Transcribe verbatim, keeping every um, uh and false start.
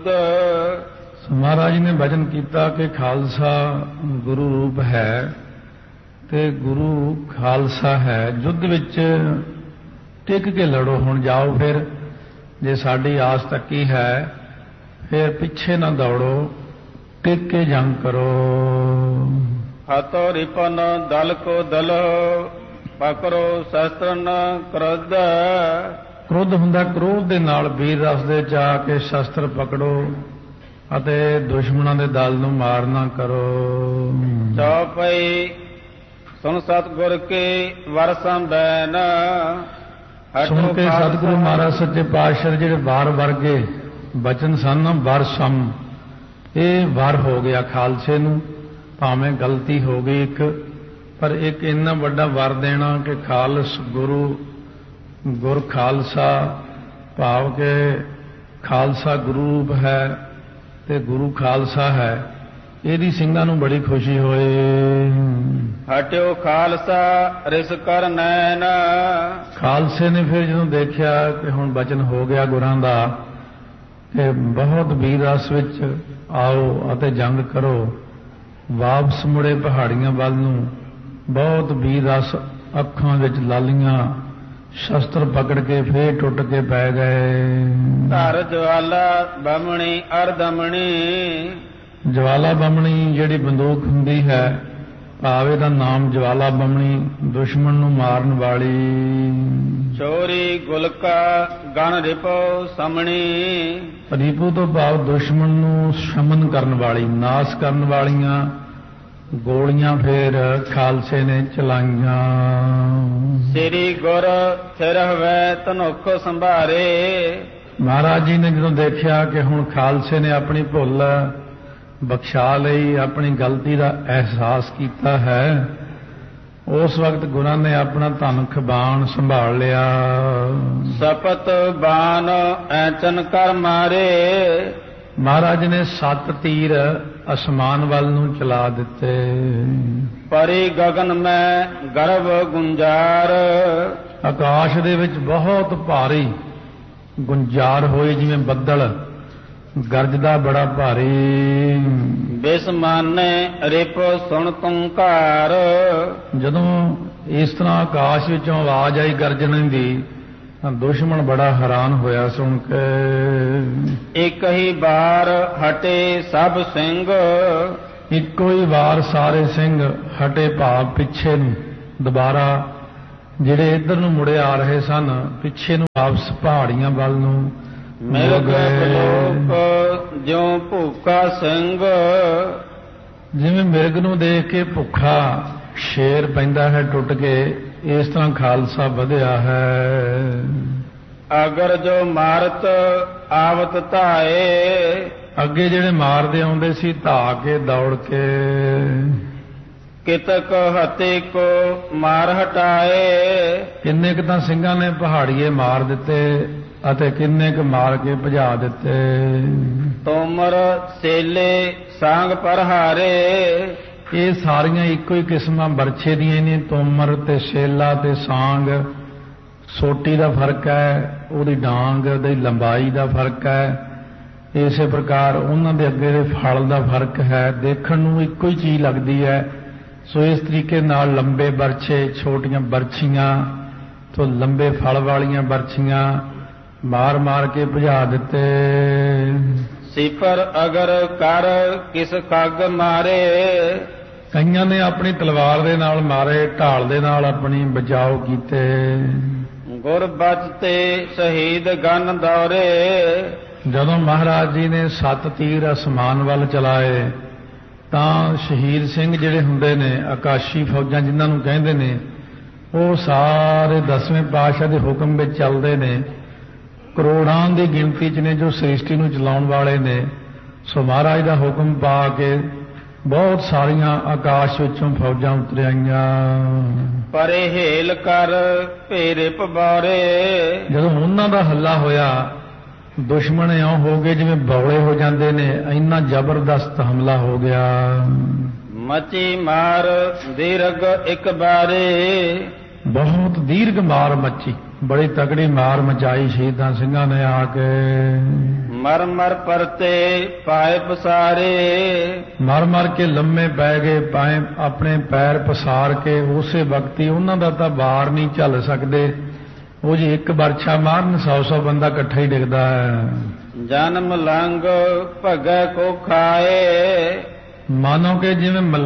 ਕਰੋਧ। ਮਹਾਰਾਜ ਨੇ ਬਚਨ ਕੀਤਾ ਕਿ ਖਾਲਸਾ ਗੁਰੂ ਰੂਪ ਹੈ ਤੇ ਗੁਰੂ ਖਾਲਸਾ ਹੈ। ਯੁੱਧ ਵਿੱਚ ਟਿਕ ਕੇ ਲੜੋ। ਹੁਣ ਜਾਓ, ਫਿਰ ਜੇ ਸਾਡੀ ਆਸ ਤੱਕੀ ਹੈ ਫਿਰ ਪਿੱਛੇ ਨਾ ਦੌੜੋ, ਟਿਕ ਕੇ ਜੰਗ ਕਰੋ। ਹਤੋ ਰਿਪਨ ਦਲ ਕੋ ਦਲ ਪਕੜੋ ਸ਼ਸਤਰ ਨ ਕਰੋਧ। ਕ੍ਰੋਧ ਹੁੰਦਾ ਕ੍ਰੋਧ ਦੇ ਨਾਲ, ਵੀਰ ਰਸ ਦੇ ਚ ਆ ਕੇ ਸ਼ਸਤਰ ਪਕੜੋ ਅਤੇ ਦੁਸ਼ਮਣਾਂ ਦੇ ਦਲ ਨੂੰ ਮਾਰ ਨਾ ਕਰੋ। ਚੌਪਈ ਸੁਣ ਸਤਿਗੁਰ ਕੇ ਵਰ ਸੰਬੈਨ। ਸੁਣ ਕੇ ਸਤਿਗੁਰੂ ਮਹਾਰਾਜ ਸੱਚੇ ਪਾਤਸ਼ਾਹ ਜਿਹੜੇ ਵਾਰ ਵਰਗੇ ਬਚਨ ਸਨ, ਵਰ ਸਮ, ਇਹ ਵਰ ਹੋ ਗਿਆ ਖਾਲਸੇ ਨੂੰ। ਭਾਵੇਂ ਗਲਤੀ ਹੋ ਗਈ ਇੱਕ, ਪਰ ਇੱਕ ਇੰਨਾ ਵੱਡਾ ਵਰ ਦੇਣਾ ਕਿ ਖਾਲਸ ਗੁਰੂ, ਗੁਰ ਖਾਲਸਾ, ਭਾਵ ਕਿ ਖਾਲਸਾ ਗੁਰੂ ਰੂਪ ਹੈ ਤੇ ਗੁਰੂ ਖਾਲਸਾ ਹੈ। ਇਹਦੀ ਸਿੰਘਾਂ ਨੂੰ ਬੜੀ ਖੁਸ਼ੀ ਹੋਏ। ਹਟਿਓ ਖਾਲਸਾ ਰਿਸ ਕਰ ਨੈਣ। ਖਾਲਸੇ ਨੇ ਫਿਰ ਜਦੋਂ ਦੇਖਿਆ ਕਿ ਹੁਣ ਬਚਨ ਹੋ ਗਿਆ ਗੁਰਾਂ ਦਾ ਕਿ ਬਹੁਤ ਵੀਰ ਰਸ ਵਿੱਚ ਆਓ ਅਤੇ ਜੰਗ ਕਰੋ, ਵਾਪਸ ਮੁੜੇ ਪਹਾੜੀਆਂ ਵੱਲ ਨੂੰ। ਬਹੁਤ ਵੀਰ ਰਸ ਅੱਖਾਂ ਵਿੱਚ ਲਾਲੀਆਂ, ਸ਼ਸਤਰ ਪਕੜ ਕੇ ਫੇਰ ਟੁੱਟ ਕੇ ਪੈ ਗਏ। ਧਰ ਜਵਾਲਾ ਬਮਣੀ ਅਰਦਮਣੀ। ਜਵਾਲਾ ਬਮਣੀ ਜਿਹੜੀ ਬੰਦੂਕ ਹੁੰਦੀ ਹੈ, ਭਾਵੇਂ ਦਾ ਨਾਮ ਜਵਾਲਾ ਬਮਣੀ, ਦੁਸ਼ਮਣ ਨੂੰ ਮਾਰਨ ਵਾਲੀ। ਚੋਰੀ ਗੁਲਕਾ ਗਣ ਰਿਪੋ ਸਮਣੀ। ਰਿਪੂ ਤੋਂ ਭਾਵ ਦੁਸ਼ਮਣ ਨੂੰ ਸ਼ਮਨ ਕਰਨ ਵਾਲੀ, ਨਾਸ ਕਰਨ ਵਾਲੀਆਂ ਗੋਲੀਆਂ ਫੇਰ ਖਾਲਸੇ ਨੇ ਚਲਾਈਆਂ। ਸ੍ਰੀ ਗੁਰ ਥਿਰ ਹਵੈ ਧਨੁਖ ਸੰਭਾਰੇ। ਮਹਾਰਾਜ ਜੀ ਨੇ ਜਦੋਂ ਦੇਖਿਆ ਕਿ ਹੁਣ ਖਾਲਸੇ ਨੇ ਆਪਣੀ ਭੁੱਲ ਬਖਸ਼ਾ ਲਈ, ਆਪਣੀ ਗਲਤੀ ਦਾ ਅਹਿਸਾਸ ਕੀਤਾ ਹੈ, ਉਸ ਵਕਤ ਗੁਰਾਂ ਨੇ ਆਪਣਾ ਧਨੁਖ ਬਾਣ ਸੰਭਾਲ ਲਿਆ। ਸਪਤ ਬਾਣ ਐਚਨ ਕਰ ਮਾਰੇ। ਮਹਾਰਾਜ ਨੇ ਸੱਤ ਤੀਰ ਅਸਮਾਨ ਵੱਲ ਨੂੰ ਚਲਾ ਦਿੱਤੇ। ਪਰੀ ਗਗਨ ਮੈਂ ਗਰਭ ਗੁੰਜਾਰ। ਆਕਾਸ਼ ਦੇ ਵਿੱਚ ਬਹੁਤ ਭਾਰੀ ਗੁੰਜਾਰ ਹੋਈ, ਜਿਵੇਂ ਬੱਦਲ ਗਰਜਦਾ ਬੜਾ ਭਾਰੀ। ਬਿਸਮਾਨੇ ਰਿਪ ਸੁਣ ਤੁੰਕਾਰ। ਜਦੋਂ ਇਸ ਤਰ੍ਹਾਂ ਆਕਾਸ਼ ਵਿੱਚੋਂ ਆਵਾਜ਼ ਆਈ ਗਰਜਣ ਦੀ ਤਾਂ ਦੁਸ਼ਮਣ ਬੜਾ ਹੈਰਾਨ ਹੋਇਆ ਸੁਣ ਕੇ। ਇੱਕ ਹੀ ਵਾਰ ਹਟੇ ਸਭ ਸਿੰਘ। ਇੱਕੋ ਹੀ ਵਾਰ ਸਾਰੇ ਸਿੰਘ ਹਟੇ, ਭਾਵ ਪਿੱਛੇ ਨੂੰ ਦੁਬਾਰਾ ਜਿਹੜੇ ਇੱਧਰ ਨੂੰ ਮੁੜੇ ਆ ਰਹੇ ਸਨ, ਪਿੱਛੇ ਨੂੰ ਵਾਪਸ ਪਹਾੜੀਆਂ ਵੱਲ ਨੂੰ ਮਿਲ ਗਏ। ਜਿਉਂ ਭੁੱਖਾ ਸਿੰਘ। ਜਿਵੇਂ ਮਿਰਗ ਨੂੰ ਦੇਖ ਕੇ ਭੁੱਖਾ ਸ਼ੇਰ ਪੈਂਦਾ ਹੈ ਟੁੱਟ ਕੇ, ਇਸ ਤਰ੍ਹਾਂ ਖਾਲਸਾ ਵਧਿਆ ਹੈ। ਅਗਰ ਜੋ ਮਾਰਤ ਆਵਤ ਧਾਏ। ਅੱਗੇ ਜਿਹੜੇ ਮਾਰਦੇ ਆਉਂਦੇ ਸੀ ਧਾ ਕੇ ਦੌੜ ਕੇ। ਕਿਤਕ ਹਤੇ ਕੋ ਮਾਰ ਹਟਾਏ। ਕਿੰਨੇ ਕੁ ਤਾਂ ਸਿੰਘਾਂ ਨੇ ਪਹਾੜੀਏ ਮਾਰ ਦਿੱਤੇ ਅਤੇ ਕਿੰਨੇ ਕੁ ਮਾਰ ਕੇ ਭਜਾ ਦਿੱਤੇ। ਤੋਮਰ ਸੇਲੇ ਸਾਂਗ ਪਰਹਾਰੇ। ਇਹ ਸਾਰੀਆਂ ਇੱਕੋ ਹੀ ਕਿਸਮਾਂ ਬਰਛੇ ਦੀਆਂ ਨੇ, ਤੋਮਰ ਤੇ ਸੇਲਾ ਤੇ ਸਾਂਗ। ਸੋਟੀ ਦਾ ਫਰਕ ਹੈ, ਉਹਦੀ ਡਾਂਗ ਦੀ ਲੰਬਾਈ ਦਾ ਫਰਕ ਹੈ। ਇਸੇ ਪ੍ਰਕਾਰ ਉਹਨਾਂ ਦੇ ਅੱਗੇ ਦੇ ਫਲ ਦਾ ਫਰਕ ਹੈ। ਦੇਖਣ ਨੂੰ ਇੱਕੋ ਹੀ ਚੀਜ਼ ਲੱਗਦੀ ਹੈ। ਸੋ ਇਸ ਤਰੀਕੇ ਨਾਲ ਲੰਬੇ ਬਰਛੇ, ਛੋਟੀਆਂ ਬਰਛੀਆਂ ਤੋਂ ਲੰਬੇ ਫਲ ਵਾਲੀਆਂ ਬਰਛੀਆਂ ਮਾਰ ਮਾਰ ਕੇ ਭਜਾ ਦਿੱਤੇ। ਸਿਫਰ ਅਗਰ ਕਰ ਕਿਸ ਕੱਗ ਮਾਰੇ। ਕਈਆਂ ਨੇ ਆਪਣੀ ਤਲਵਾਰ ਦੇ ਨਾਲ ਮਾਰੇ, ਢਾਲ ਦੇ ਨਾਲ ਆਪਣੀ ਬਚਾਓ ਕੀਤੇ। ਗੁਰ ਬਚਤੇ ਸ਼ਹੀਦ ਗਨ ਦੌਰੇ। ਜਦੋਂ ਮਹਾਰਾਜ ਜੀ ਨੇ ਸੱਤ ਤੀਰ ਅਸਮਾਨ ਵੱਲ ਚਲਾਏ ਤਾਂ ਸ਼ਹੀਦ ਸਿੰਘ ਜਿਹੜੇ ਹੁੰਦੇ ਨੇ, ਆਕਾਸ਼ੀ ਫੌਜਾਂ ਜਿਨ੍ਹਾਂ ਨੂੰ ਕਹਿੰਦੇ ਨੇ, ਉਹ ਸਾਰੇ ਦਸਵੇਂ ਪਾਤਸ਼ਾਹ ਦੇ ਹੁਕਮ ਵਿੱਚ ਚੱਲਦੇ ਨੇ। ਕਰੋੜਾਂ ਦੀ ਗਿਣਤੀ 'ਚ ਨੇ ਜੋ ਸ੍ਰਿਸ਼ਟੀ ਨੂੰ ਚਲਾਉਣ ਵਾਲੇ ਨੇ। ਸੋ ਮਹਾਰਾਜ ਦਾ ਹੁਕਮ ਪਾ ਕੇ ਬਹੁਤ ਸਾਰੀਆਂ ਆਕਾਸ਼ ਵਿੱਚੋਂ ਫੌਜਾਂ ਉਤਰ ਆਈਆਂ। ਪਰੇ ਹੇਲ ਕਰ ਭੇਰੇ ਪਵਾਰੇ। ਜਦੋਂ ਉਹਨਾਂ ਦਾ ਹੱਲਾ ਹੋਇਆ, ਦੁਸ਼ਮਣ ਇਉਂ ਹੋ ਗਏ ਜਿਵੇਂ ਬੌਲੇ ਹੋ ਜਾਂਦੇ ਨੇ, ਇੰਨਾ ਜ਼ਬਰਦਸਤ ਹਮਲਾ ਹੋ ਗਿਆ। ਮਚੀ ਮਾਰ ਦੀਰਘ ਇੱਕ ਬਾਰੇ। ਬਹੁਤ ਦੀਰਘ ਮਾਰ ਮੱਚੀ, ਬੜੀ ਤਕੜੀ ਮਾਰ ਮਚਾਈ ਸ਼ਹੀਦਾਂ ਸਿੰਘਾਂ ਨੇ ਆ ਕੇ। ਮਰ ਮਰ ਪਰਤੇ ਪਾਏ ਪਸਾਰੇ। ਮਰ ਮਰ ਕੇ ਲੰਮੇ ਪੈ ਗਏ, ਪਾਏ ਆਪਣੇ ਪੈਰ ਪਸਾਰ ਕੇ। ਉਸੇ ਵਕਤੀ ਉਹਨਾਂ ਦਾ ਤਾਂ ਬਾਰ ਨਹੀਂ ਝੱਲ ਸਕਦੇ। ਉਹ ਜੀ ਇੱਕ ਵਰਛਾ ਮਾਰਨ ਸੌ ਸੌ ਬੰਦਾ ਇਕੱਠਾ ਹੀ ਡਿੱਗਦਾ ਹੈ। ਜਨਮ ਲੰਗ ਭਗੈ ਕੋ ਖਾਏ। ਮਾਨੋ ਕਿ ਜਿਵੇਂ